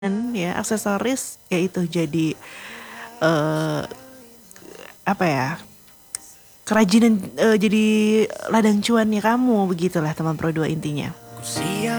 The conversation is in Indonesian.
ya aksesoris ya itu jadi eh apa ya kerajinan jadi ladang cuannya kamu begitulah teman Pro 2 intinya.